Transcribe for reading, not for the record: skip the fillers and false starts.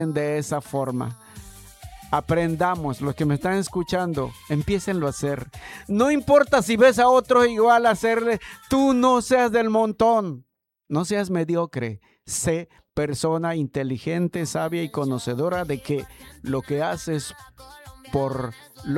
de esa forma. Aprendamos, los que me están escuchando, empiecenlo a hacer. No importa si ves a otros igual hacerle, tú no seas del montón, no seas mediocre, sé persona inteligente, sabia y conocedora de que lo que haces por